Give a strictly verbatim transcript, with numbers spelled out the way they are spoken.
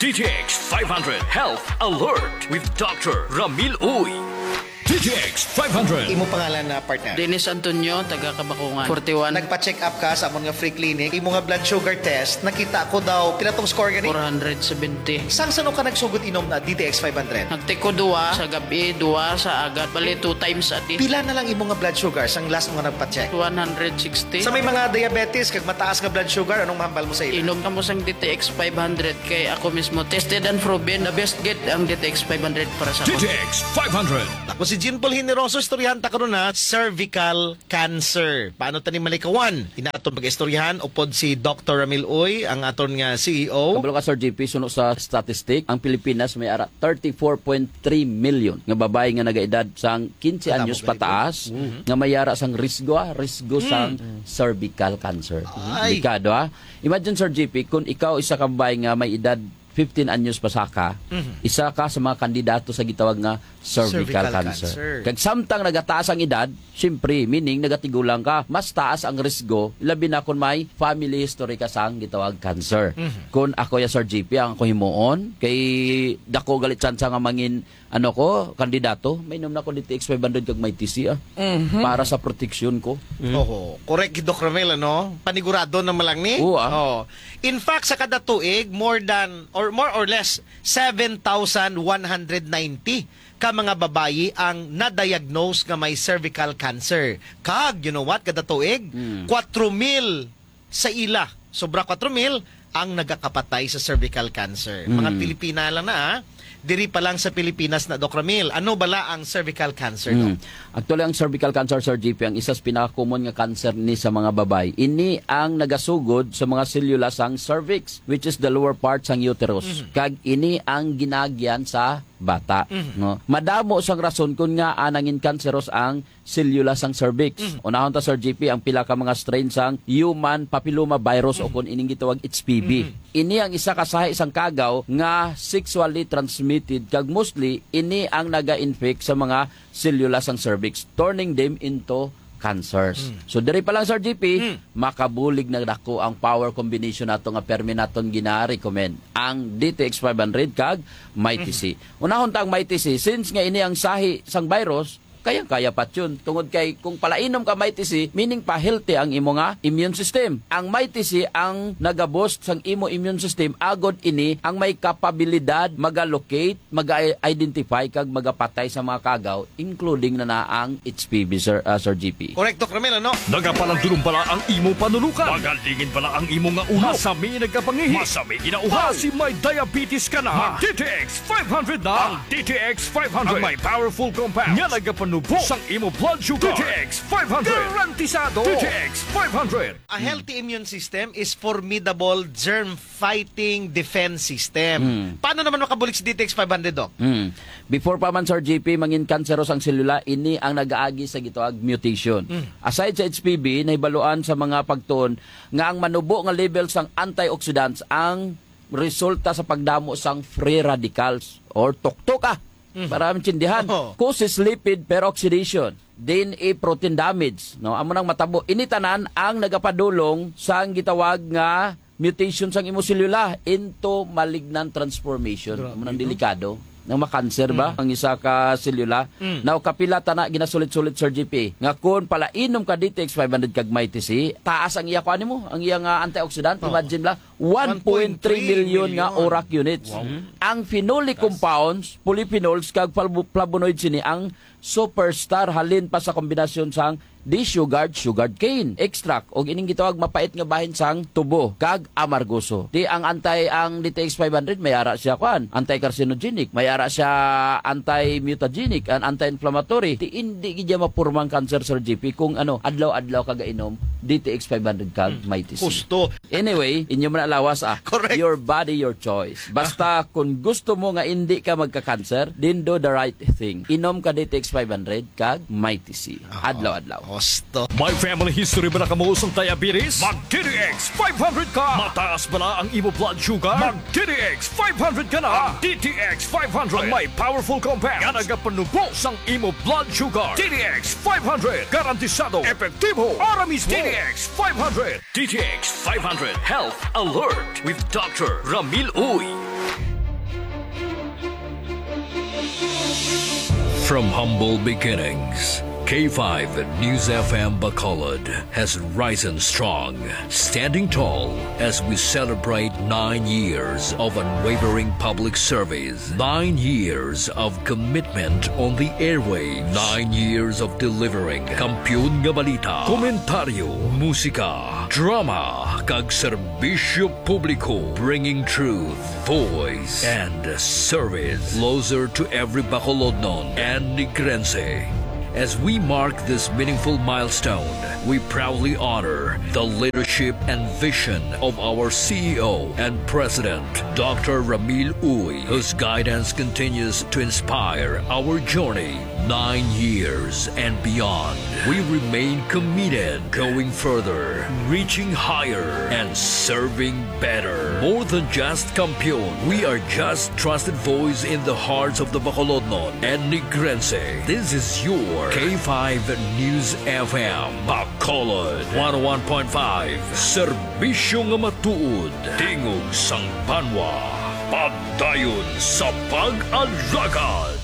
D T X five hundred Health Alert with Doctor Ramil Uy. D T X five hundred. Imo pangalan na partner? Dennis Antonio, taga Kabakungan. forty-one. Nagpa-check up ka sa amon nga free clinic. Imo nga blood sugar test, nakita ko daw, pinatong score gani? four seventy. Sang sano ka nagsugot inom na D T X five hundred? Nagtiko duwa sa gabi, duwa sa agat. Bali, two times a day. Pila na lang imo nga blood sugar sang last mo nga nagpa-check? one sixty. Sa may mga diabetes, kag mataas nga blood sugar, anong mahambal mo sa ila? Inom ka mo sang D T X five hundred kay ako mismo. Tested and proven. The best get ang D T X five hundred para sa D T ako. X five hundred. Ako si Jean Paul Generoso, istoryahan ta karon na cervical cancer. Paano tani malikawan? Inaton pag-istoryahan upod si Doctor Ramil Uy, ang aton nga C E O. Kabalo ka Sir G P, suno sa statistic, ang Pilipinas may ara thirty-four point three million nga babae nga nagaedad sang fifteen anyos pataas mm-hmm. nga may ara sang risgo, ah, risgo mm. sang cervical cancer. Ay. Delikado ha. Imagine Sir G P, kung ikaw isa ka babae nga may edad fifteen anyos pa saka, mm-hmm. isa ka sa mga kandidato sa gitawag nga cervical, cervical cancer. cancer. Kag samtang nagataas ang edad, syempre, meaning nagatigulang ka, mas taas ang risgo, labi na kung may family history ka sang gitawag cancer. Mm-hmm. Kung ako ya Sir G P, ang ako himuon, kay dako galit chance nga mangin, ano ko, kandidato, may inom na ko D T X five hundred kag may T C, ah, mm-hmm. para sa proteksyon ko. Mm-hmm. Oo, correct, Doc Ramil, ano? Panigurado na malang ni? Oo, ah. Oo. In fact, sa kada tuig, more than, or more or less, seven thousand one hundred ninety ka mga babayi ang na-diagnose nga may cervical cancer. Kag, you know what, kada tuig, mm. four mil sa ila. Sobra four mil ang nagakapatay sa cervical cancer. Mm. Mga Pilipina lang na, ah. Diri pa lang sa Pilipinas na, Doc Ramil. Ano bala ang cervical cancer, Doc? Mm. Actually, ang cervical cancer, Sir G P, ang isa sa pinaka-common nga cancer ni sa mga babae. Ini ang nagasugod sa mga selula sang cervix, which is the lower part sang uterus. Mm-hmm. Kag ini ang ginagyan sa bata. Mm-hmm. No? Madamo sang rason kung nga anangin cancerous ang selula sang cervix. Mm-hmm. Unahon ta Sir G P, ang pila ka mga strain sang human papilloma virus, mm-hmm. o kung ining gitawag H P V. Mm-hmm. Ini ang isa kasahi isang kagaw nga sexually transmitted, kag mostly ini ang naga-infect sa mga selula sang cervix, turning them into cancers. Mm. So diri pa lang Sir G P, mm. makabulig na dako ang power combination nato nga permi naton gina-recommend ang D T X five hundred kag may T C. Mm. Unahon ta ang may T C, since nga ini ang sahi sang virus, kayang-kaya pa yun. Tungod kay, kung palainom ka may T C, meaning pa healthy ang imo nga immune system. Ang may T C, ang nagaboost sang imo immune system, agod ini, ang may kapabilidad mag-allocate, mag-identify, kag magapatay sa mga kagaw, including na na ang H P V, Sir, uh, Sir G P. Correct, Doc Ramil, ano? Nagapalandulong pala ang imo panulukan. Magalingin pala ang imo nga ulo. Masami nagkapangihi. Masami ginauha. Si may diabetes ka na. D T X five hundred na. Ang D T X five hundred. Ang may powerful compound. Nga nagapan Nubo sang imo blood sugar. D T X five hundred. Garantisado. D T X five hundred. A healthy immune system is formidable germ-fighting defense system. Hmm. Paano naman makabulik si D T X five hundred, Doc? Hmm. Before pa man Sir G P, mangin cancerous ang selula, ini ang nag-aagi sa gitawag mutation. Hmm. Aside sa H P V, nahibaluan sa mga pagtuon nga ang manubo nga level sang antioxidants ang resulta sa pagdamo sang free radicals or tuktok, ah. Mm-hmm. Para maintindihan. Oh. Causes lipid peroxidation, D N A protein damage. No, amo nang matabo. Ini tanan ang nagapadulong sa gitawag nga mutation sang imo selula into malignant transformation. Amo nang delikado. Nang makanser ba mm. ang isa ka selula? Mm. Now kapila ta na ginasulit-sulit Sir G P. Nga kun pala inom ka D T X five hundred kag may T C, taas ang iya ko animo, ang iya nga antioxidant, oh. Imagine la one point three million nga O R A C units. Wow. Mm. Ang phenolic compounds, polyphenols kag flavonoids ini ang superstar halin pa sa kombinasyon sang D-sugared sugared cane extract og ining gitawag mapait nga bahin sang tubo kag amargoso. Di ang antay ang D T X five hundred may ara siya kwan, anti-carcinogenic, may ara siya anti-mutagenic, and anti-inflammatory. Di hindi gidya mapurmang cancer Sir G P kung ano adlaw-adlaw kaga inom D T X five hundred kag may T C. Gusto. Anyway, inyo man alawas ah. Correct. Your body, your choice. Basta kung gusto mo nga hindi ka magka-cancer, then do the right thing. Inom ka D T X five hundred kag may T C. Adlaw-adlaw. Hosto. May family history ba na kamuusong diabetes? Mag-D T X five hundred ka! Mataas ba na ang imo blood sugar? Mag-D T X five hundred ka na! Ang D T X five hundred ang may powerful compound nga nagapanubo sang imo blood sugar. D T X five hundred. Garantisado. Epektibo. Ara mismo. D T X five hundred. D T X five hundred Health Alert with Doctor Ramil Uy. From humble beginnings, K five News F M Bacolod has risen strong, standing tall as we celebrate nine years of unwavering public service, nine years of commitment on the airwaves, nine years of delivering kampiyon nga balita, komentaryo, musika, drama, kag serbisyo publiko, bringing truth, voice, and service closer to every Bacolodnon and Negrense. As we mark this meaningful milestone, we proudly honor the leadership and vision of our C E O and President, Doctor Ramil Uy, whose guidance continues to inspire our journey nine years and beyond. We remain committed, going further, reaching higher, and serving better. More than just kampiyon, we are just trusted voice in the hearts of the Bacolodnon and Negrense. This is your K five News F M Bacolod one oh one point five. Serbisyo nga matuod, tingog sang banwa, pagdayon sa pag-alagad.